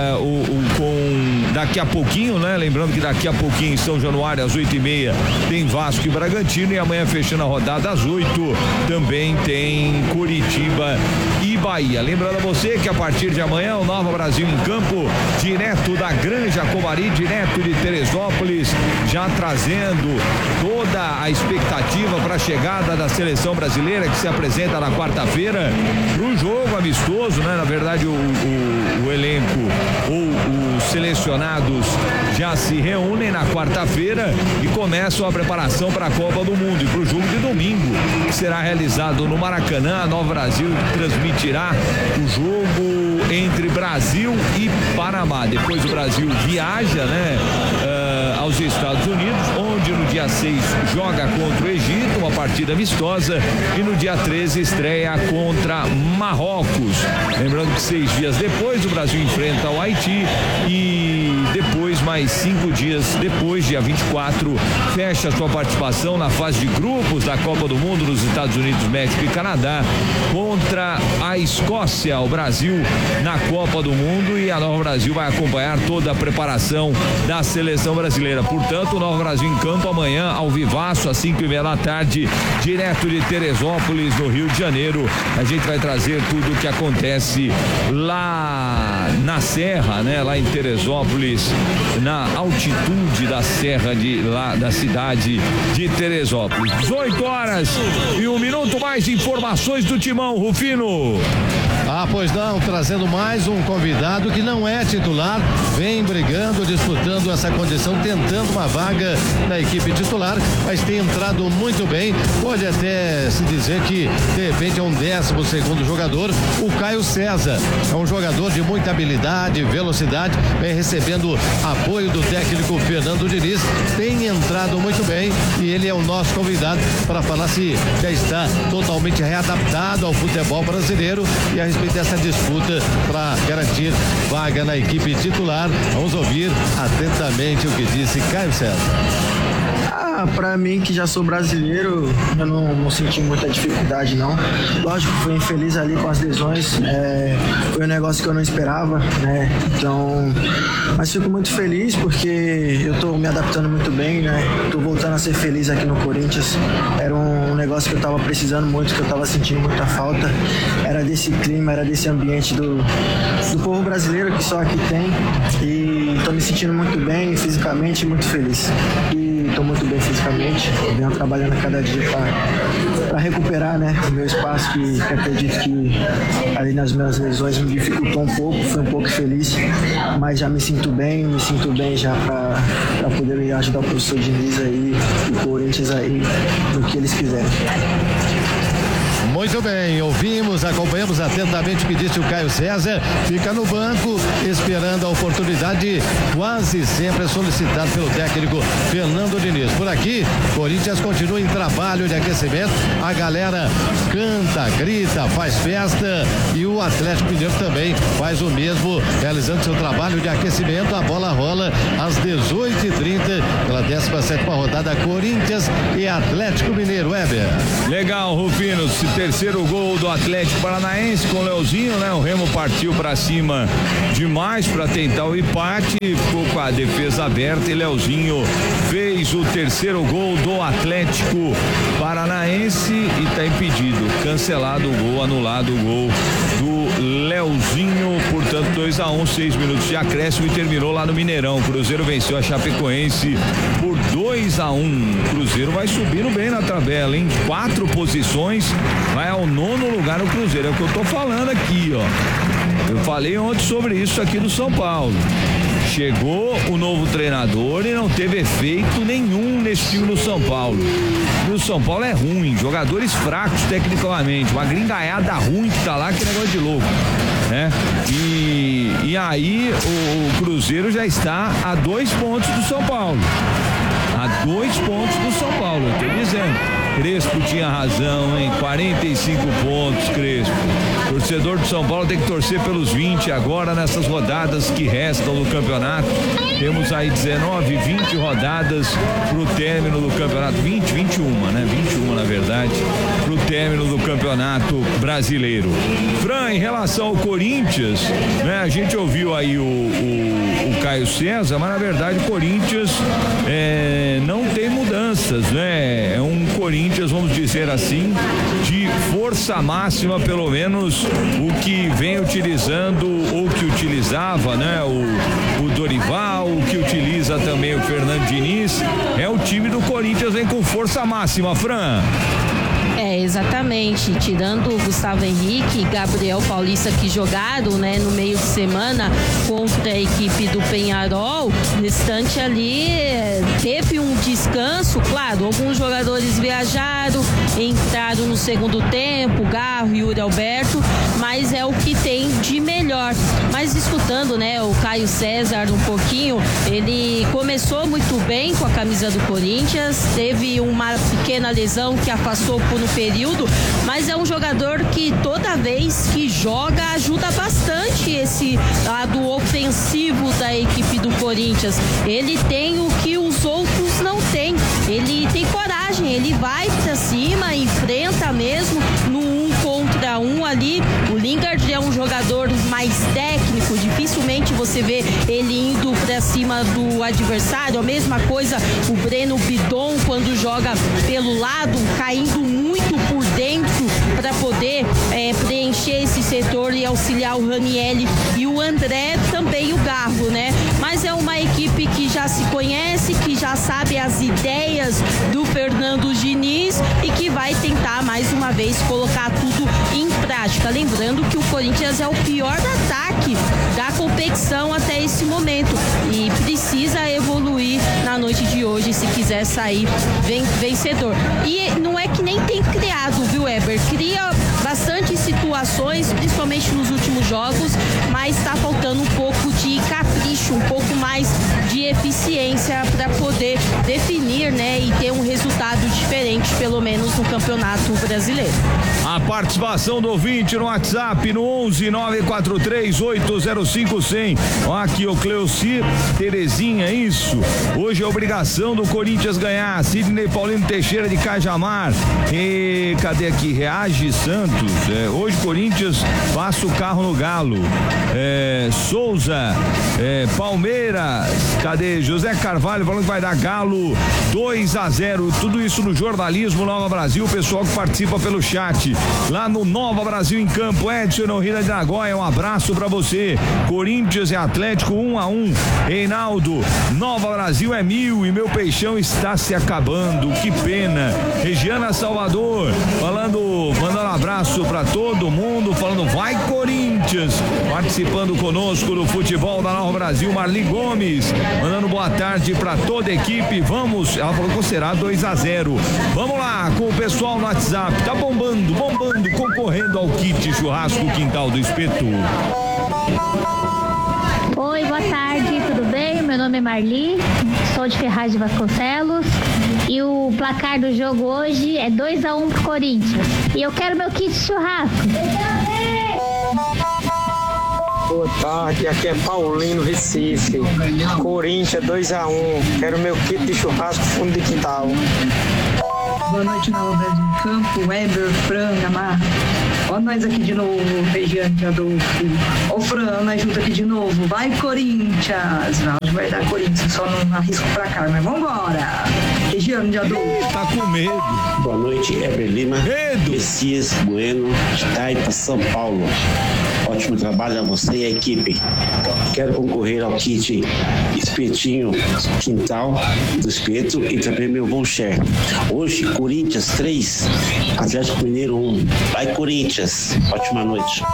daqui a pouquinho, né? Lembrando que daqui a pouquinho em São Januário, às 8h30, tem Vasco e Bragantino, e amanhã, fechando a rodada às 8, também tem Curitiba e Bahia. Lembrando a você que a partir de amanhã, o Nova Brasil em campo, direto da Granja Comari, direto de Teresópolis, já trazendo toda a expectativa para a chegada da seleção brasileira, que se apresenta na quarta-feira para o jogo amistoso, né? Na verdade, o elenco ou os selecionados já se reúnem na quarta-feira e começam a preparação para a Copa do Mundo e para o jogo de domingo, que será realizado no Maracanã. A Nova Brasil transmitirá o jogo entre Brasil e Panamá. Depois o Brasil viaja, né, aos Estados Unidos, onde no dia 6 joga contra o Egito, uma partida amistosa, e no dia 13 estreia contra Marrocos. Lembrando que 6 dias depois o Brasil enfrenta o Haiti e depois, mais 5 dias depois, dia 24, fecha sua participação na fase de grupos da Copa do Mundo nos Estados Unidos, México e Canadá contra a Escócia. O Brasil na Copa do Mundo, e a Nova Brasil vai acompanhar toda a preparação da seleção brasileira. Portanto, o Nova Brasil em campo amanhã, ao vivaço, às 5h30 da tarde, direto de Teresópolis, no Rio de Janeiro. A gente vai trazer tudo o que acontece lá na Serra, né? Lá em Teresópolis, na altitude da serra da cidade de Teresópolis. 18 horas e 1 minuto, mais informações do Timão, Rufino. Pois não, trazendo mais um convidado que não é titular, vem brigando, disputando essa condição, tentando uma vaga na equipe titular, mas tem entrado muito bem. Pode até se dizer que de repente é um 12º jogador, o Caio César. É um jogador de muita habilidade, velocidade, vem recebendo apoio do técnico Fernando Diniz, tem entrado muito bem, e ele é o nosso convidado para falar se já está totalmente readaptado ao futebol brasileiro e a respeito dessa disputa para garantir vaga na equipe titular. Vamos ouvir atentamente o que disse Caio César. Pra mim, que já sou brasileiro, eu não senti muita dificuldade, não. Lógico, fui infeliz ali com as lesões, foi um negócio que eu não esperava, né? Então, mas fico muito feliz porque eu tô me adaptando muito bem, né? Tô voltando a ser feliz aqui no Corinthians. Era um negócio que eu tava precisando muito, que eu tava sentindo muita falta. Era desse clima, era desse ambiente do povo brasileiro que só aqui tem. E tô me sentindo muito bem, fisicamente, muito feliz. Estou muito bem fisicamente, venho trabalhando a cada dia para recuperar, né, o meu espaço, que acredito que ali nas minhas lesões me dificultou um pouco, fui um pouco feliz, mas já me sinto bem já para poder ajudar o professor Diniz aí e o Corinthians aí no que eles quiserem. Muito bem, ouvimos, acompanhamos atentamente o que disse o Caio César, fica no banco esperando a oportunidade, quase sempre solicitado pelo técnico Fernando Diniz. Por aqui, Corinthians continua em trabalho de aquecimento, a galera canta, grita, faz festa, e o Atlético Mineiro também faz o mesmo, realizando seu trabalho de aquecimento. A bola rola às 18h30 pela 17ª rodada, Corinthians e Atlético Mineiro. Weber. Legal, Rufino, terceiro gol do Atlético Paranaense com o Leozinho, né? O Remo partiu para cima demais para tentar o empate, ficou com a defesa aberta e Leozinho fez o terceiro gol do Atlético Paranaense e está impedido, cancelado o gol, anulado o gol do Leozinho, portanto 2-1, 6 minutos de acréscimo e terminou lá no Mineirão. O Cruzeiro venceu a Chapecoense por 2-1. O Cruzeiro vai subindo bem na tabela, em 4 posições, vai ao 9º lugar o Cruzeiro, é o que eu tô falando aqui, ó. Eu falei ontem sobre isso aqui no São Paulo. Chegou o novo treinador e não teve efeito nenhum nesse time do São Paulo. O São Paulo é ruim, jogadores fracos tecnicamente, uma gringaiada ruim que tá lá, que negócio de louco. né? E aí o Cruzeiro já está a 2 pontos do São Paulo. A 2 pontos do São Paulo, eu tô dizendo. Crespo tinha razão, hein? 45 pontos, Crespo. Torcedor do São Paulo tem que torcer pelos 20 agora nessas rodadas que restam do campeonato. Temos aí 19, 20 rodadas pro término do campeonato. 21, né? 21, na verdade, pro término do campeonato brasileiro. Fran, em relação ao Corinthians, né? A gente ouviu aí o Caio César, mas na verdade o Corinthians não tem mudanças, né? É um Corinthians, vamos dizer assim, de força máxima, pelo menos o que vem utilizando ou que utilizava, né? O Dorival, o que utiliza também o Fernando Diniz, é o time do Corinthians, vem com força máxima, Fran. Exatamente, tirando o Gustavo Henrique e Gabriel Paulista que jogaram, né, no meio de semana contra a equipe do Peñarol, o restante ali teve um descanso, claro, alguns jogadores viajaram, entraram no segundo tempo, Garro e Yuri Alberto, mas é o que tem de melhor. Mas escutando, né, o Caio César um pouquinho, ele começou muito bem com a camisa do Corinthians, teve uma pequena lesão que afastou por um período, mas é um jogador que toda vez que joga ajuda bastante esse lado ofensivo da equipe do Corinthians. Ele tem o que os outros não têm, ele tem coragem, ele vai pra cima, enfrenta mesmo no 1 contra 1 ali. O Lingard é um jogador mais técnico, dificilmente você vê ele indo pra cima do adversário. A mesma coisa o Breno Bidon, quando joga pelo lado, caindo muito por dentro para poder preencher esse setor e auxiliar o Ranieri e o André, também o Garro, né? Mas é uma equipe que já se conhece, que já sabe as ideias do Fernando Diniz e que vai tentar mais uma vez colocar tudo em prática. Lembrando que o Corinthians é o pior ataque da competição até esse momento e precisa evoluir na noite de hoje se quiser sair vencedor. E não é que nem tem criado, viu, Eber? Cria bastante situações, principalmente nos últimos jogos, mas está faltando um pouco de capricho, um pouco mais de eficiência para poder definir, né, e ter um resultado diferente, pelo menos no Campeonato Brasileiro. A participação do ouvinte no WhatsApp no 11 943 805 100. Ó, aqui o Cleuci Terezinha, isso. Hoje é obrigação do Corinthians ganhar. Sidney Paulino Teixeira de Cajamar. E cadê aqui? Reage Santos. Hoje Corinthians passa o carro no Galo. Souza, Palmeiras. Cadê? José Carvalho falando que vai dar Galo 2-0. Tudo isso no jornalismo Nova Brasil. O pessoal que participa pelo chat. Lá no Nova Brasil em Campo, Edson Norrida de Nagoya, um abraço pra você. Corinthians e Atlético 1-1. Reinaldo, Nova Brasil é 1000 e meu peixão está se acabando, que pena. Regiana Salvador, mandando um abraço pra todo mundo, falando vai Corinthians. Participando conosco do futebol da Nova Brasil, Marli Gomes, mandando boa tarde pra toda a equipe. Vamos, ela falou que será 2-0. Vamos lá com o pessoal no WhatsApp, tá bombando, concorrendo ao kit churrasco Quintal do Espeto. Oi, boa tarde, tudo bem? Meu nome é Marli, sou de Ferraz de Vasconcelos e o placar do jogo hoje é 2-1 pro Corinthians. E eu quero meu kit churrasco. Boa tarde, aqui é Paulino, Recife. Corinthians 2-1. Quero meu kit de churrasco fundo de quintal. Boa noite, Nova Brasil em Campo, Weber, Fran, Amar. Ó nós aqui de novo, Regiane Adolfo. Ó Fran, nós juntos aqui de novo. Vai Corinthians! Não, vai dar Corinthians, só não arrisco pra cá, mas vambora! Regiane de Adolfo. Tá com medo. Boa noite, Eber Lima. Medo. Messias Bueno, de Taipa, São Paulo. Ótimo trabalho a você e a equipe. Quero concorrer ao kit Espetinho Quintal do Espeto e também meu bom share. Hoje, Corinthians 3, Atlético Mineiro 1. Vai Corinthians. Ótima noite.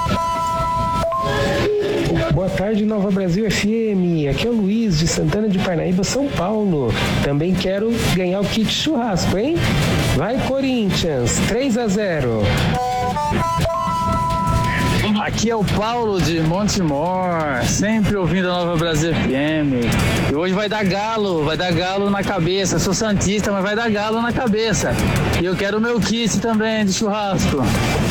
Boa tarde, Nova Brasil FM. Aqui é o Luiz de Santana de Parnaíba, São Paulo. Também quero ganhar o kit churrasco, hein? Vai Corinthians, 3-0. Aqui é o Paulo de Montemor, sempre ouvindo a Nova Brasil FM. E hoje vai dar galo na cabeça. Eu sou santista, mas vai dar galo na cabeça. E eu quero o meu kit também de churrasco.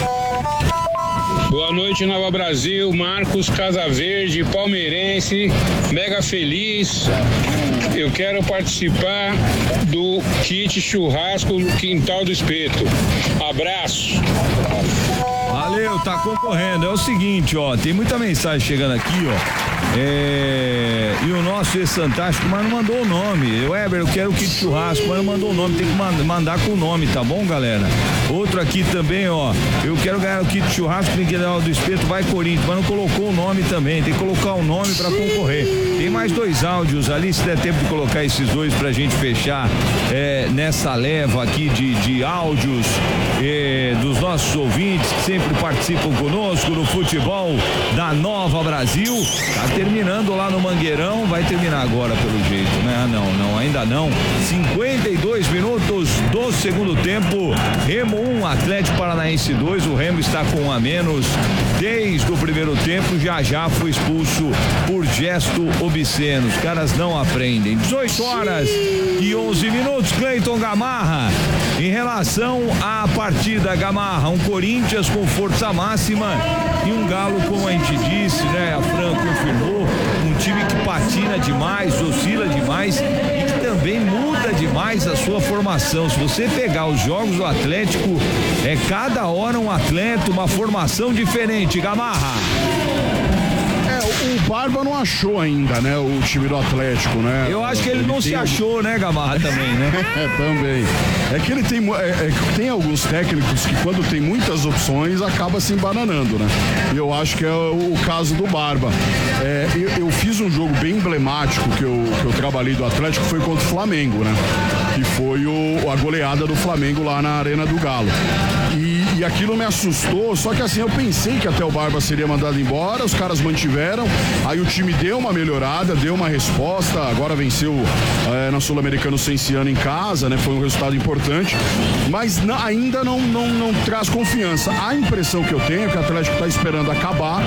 Boa noite, Nova Brasil. Marcos Casaverde, palmeirense, mega feliz. Eu quero participar do kit churrasco no Quintal do Espeto. Abraço. Valeu, tá concorrendo. É o seguinte, ó, tem muita mensagem chegando aqui, ó. E o nosso ex-fantástico, mas não mandou o nome. Weber, eu quero o kit churrasco, mas não mandou o nome. Tem que mandar com o nome, tá bom, galera? Outro aqui também, ó. Eu quero ganhar o kit churrasco no Quintal do Espeto, vai Corinthians, mas não colocou o nome também. Tem que colocar o nome pra concorrer. Tem mais 2 áudios ali, se der tempo de colocar esses 2 pra gente fechar nessa leva aqui de áudios dos nossos ouvintes que sempre participam conosco no futebol da Nova Brasil. Tá terminando lá no Mangueirão, vai terminar agora pelo jeito, né? Não, ainda não. 52 minutos do segundo tempo. Remo 1, Atlético Paranaense 2. O Remo está com 1 a menos desde o primeiro tempo. Já foi expulso por gesto obsceno. Os caras não aprendem. 18 horas e 11 minutos. Cleiton Gamarra. Em relação à partida, Gamarra, um Corinthians com força máxima e um Galo, como a gente disse, né? A Fran confirmou, um time que patina demais, oscila demais e que também muda demais a sua formação. Se você pegar os jogos do Atlético, é cada hora um atleta, uma formação diferente. Gamarra. O Barba não achou ainda, né? O time do Atlético, né? Eu acho que ele não se achou, né, Gamarra, também, né? Também. É que ele tem alguns técnicos que quando tem muitas opções acaba se embananando, né? E eu acho que é o caso do Barba. Eu fiz um jogo bem emblemático que eu trabalhei do Atlético, foi contra o Flamengo, né? Que foi a goleada do Flamengo lá na Arena do Galo. E aquilo me assustou, só que assim, eu pensei que até o Barba seria mandado embora, os caras mantiveram, aí o time deu uma melhorada, deu uma resposta, agora venceu na Sul-Americana sem Ciano em casa, né? Foi um resultado importante, mas ainda não traz confiança. A impressão que eu tenho é que o Atlético está esperando acabar,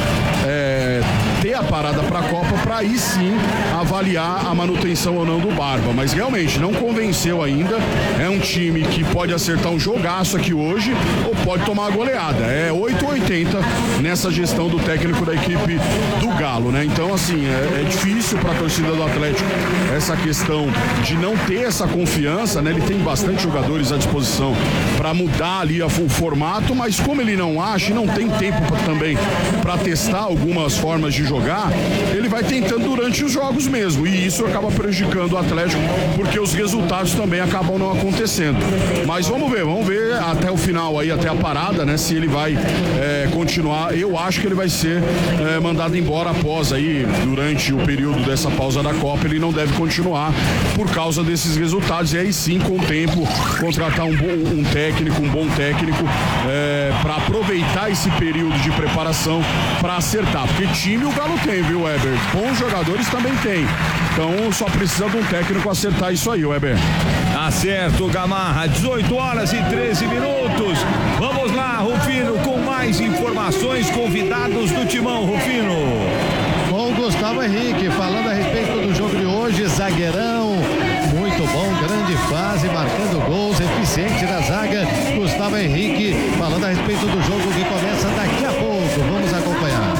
ter a parada para a Copa, para aí sim avaliar a manutenção ou não do Barba, mas realmente não convenceu ainda. É um time que pode acertar um jogaço aqui hoje ou pode tomar a goleada. É 8-80 nessa gestão do técnico da equipe do Galo, né? Então, assim, é difícil para a torcida do Atlético essa questão de não ter essa confiança, né? Ele tem bastante jogadores à disposição para mudar ali o formato, mas como ele não acha e não tem tempo também para testar algumas formas de jogar, ele vai tentando durante os jogos mesmo, e isso acaba prejudicando o Atlético, porque os resultados também acabam não acontecendo. Mas vamos ver até o final aí, até a parada, né? Se ele vai continuar. Eu acho que ele vai ser mandado embora após aí, durante o período dessa pausa da Copa, ele não deve continuar por causa desses resultados, e aí sim, com o tempo, contratar um bom técnico para aproveitar esse período de preparação para acertar, porque time o Galo tem, viu, Weber? Bons jogadores também tem, então só precisa de um técnico acertar isso aí, Weber. Tá certo, Gamarra. 18 horas e 13 minutos. Vamos lá, Rufino, com mais informações. Convidados do Timão, Rufino. Com o Gustavo Henrique, falando a respeito do jogo de hoje, zagueirão, muito bom, grande fase, marcando gols, eficiente na zaga. Gustavo Henrique, falando a respeito do jogo que começa daqui a pouco. Vamos acompanhar.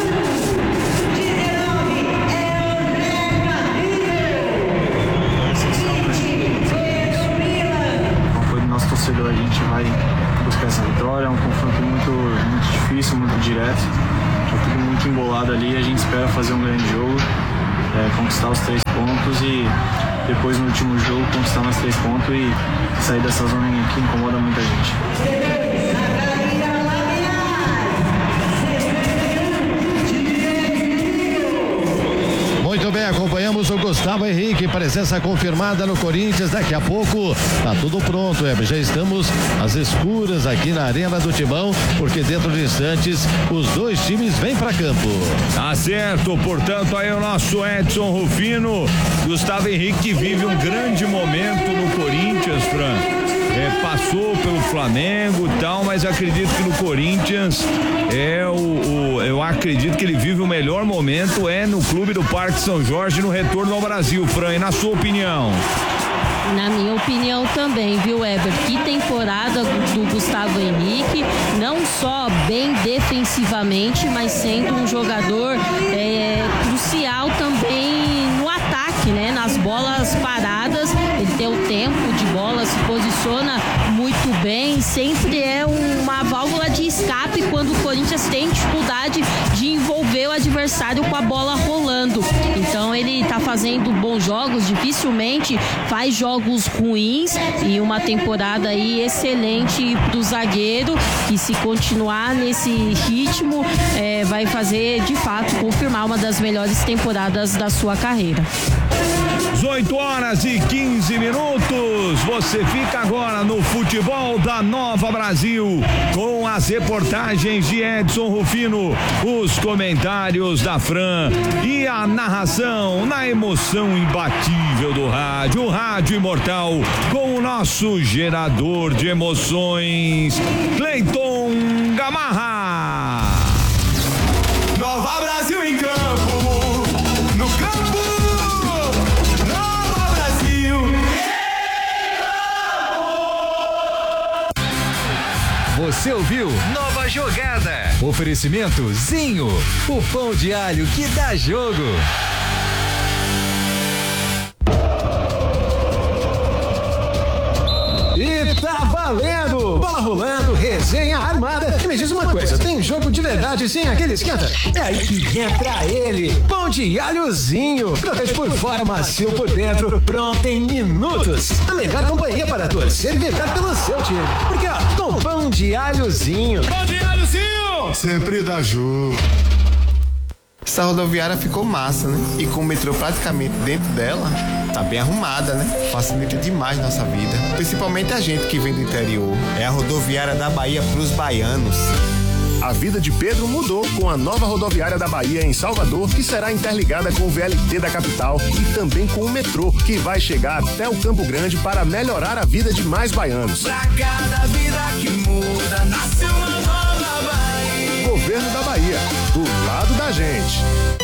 Nosso torcedor, a gente vai buscar essa vitória. É um confronto muito difícil, muito direto, tá tudo muito embolado ali. A gente espera fazer um grande jogo, conquistar os 3 pontos e depois no último jogo conquistar mais 3 pontos e sair dessa zona que incomoda muita gente. Muito bem, acompanhamos o Gustavo Henrique, presença confirmada no Corinthians. Daqui a pouco tá tudo pronto, já estamos às escuras aqui na Arena do Timão, porque dentro de instantes os 2 times vêm para campo. Tá certo, portanto aí o nosso Edson Rufino. Gustavo Henrique vive um grande momento no Corinthians, Fran. passou pelo Flamengo e tal, mas acredito que no Corinthians eu acredito que ele vive o melhor momento no Clube do Parque São Jorge no retorno ao Brasil, Fran, e na sua opinião? Na minha opinião também, viu, Weber? Que temporada do Gustavo Henrique, não só bem defensivamente, mas sendo um jogador crucial também no ataque, né? Nas bolas paradas, ele tem o tempo de bola, se posiciona muito bem, sempre é uma válvula de escape quando o Corinthians tem dificuldade de envolver o adversário com a bola rolando. Então ele tá fazendo bons jogos, dificilmente faz jogos ruins, e uma temporada aí excelente pro zagueiro, que se continuar nesse ritmo vai fazer de fato confirmar uma das melhores temporadas da sua carreira. 18h15. Você fica agora no Futebol da Nova Brasil com as reportagens de Edson Rufino, os comentários da Fran e a narração na emoção imbatível do rádio, o rádio imortal, com o nosso gerador de emoções, Cleiton Gamarra. Nova Brasil em campo, no campo. Nova Brasil. Você ouviu Nova Jogada. Oferecimento Zinho, o pão de alho que dá jogo. E tá valendo! Bola rolando, resenha armada. E me diz uma coisa, tem jogo de verdade sem aquele esquenta? É aí que entra ele, pão de alhozinho. Crocante por fora, macio por dentro, pronto em minutos. A melhor companhia para torcer e vibrar pelo seu time. Porque ó, com pão de alhozinho. Pão de alhozinho! Sempre dá jogo. Essa rodoviária ficou massa, né? E com o metrô praticamente dentro dela, tá bem arrumada, né? Facilita demais nossa vida. Principalmente a gente que vem do interior. É a rodoviária da Bahia pros baianos. A vida de Pedro mudou com a nova rodoviária da Bahia em Salvador, que será interligada com o VLT da capital e também com o metrô, que vai chegar até o Campo Grande para melhorar a vida de mais baianos. Pra cada vida que muda, nasce uma nova Bahia. Governo da Bahia, do lado da gente.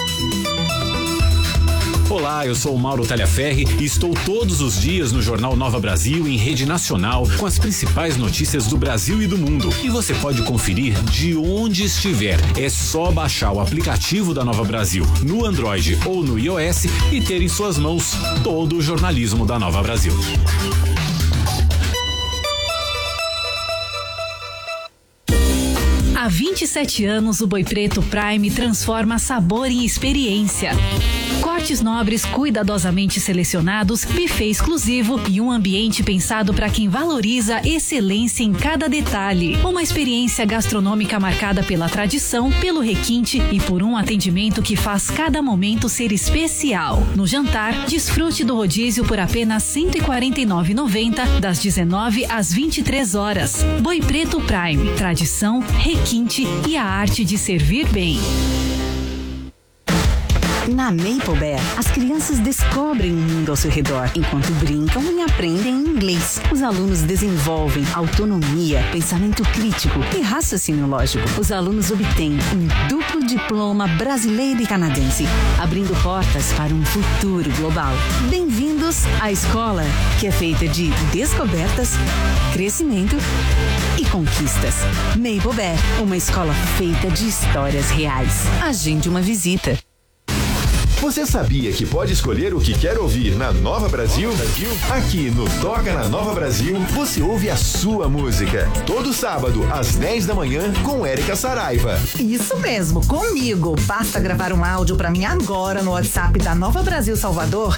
Olá, eu sou o Mauro Talhaferri e estou todos os dias no Jornal Nova Brasil em rede nacional com as principais notícias do Brasil e do mundo. E você pode conferir de onde estiver. É só baixar o aplicativo da Nova Brasil no Android ou no iOS e ter em suas mãos todo o jornalismo da Nova Brasil. Há 27 anos, o Boi Preto Prime transforma sabor em experiência. Cortes nobres cuidadosamente selecionados, buffet exclusivo e um ambiente pensado para quem valoriza excelência em cada detalhe. Uma experiência gastronômica marcada pela tradição, pelo requinte e por um atendimento que faz cada momento ser especial. No jantar, desfrute do rodízio por apenas R$ 149,90, das 19 às 23 horas. Boi Preto Prime, tradição, requinte e a arte de servir bem. Na Maple Bear, as crianças descobrem o mundo ao seu redor, enquanto brincam e aprendem inglês. Os alunos desenvolvem autonomia, pensamento crítico e raciocínio lógico. Os alunos obtêm um duplo diploma brasileiro e canadense, abrindo portas para um futuro global. Bem-vindos à escola, que é feita de descobertas, crescimento e conquistas. Maple Bear, uma escola feita de histórias reais. Agende uma visita. Você sabia que pode escolher o que quer ouvir na Nova Brasil? Aqui no Toca na Nova Brasil, você ouve a sua música. Todo sábado, às 10 da manhã, com Érica Saraiva. Isso mesmo, comigo. Basta gravar um áudio pra mim agora no WhatsApp da Nova Brasil Salvador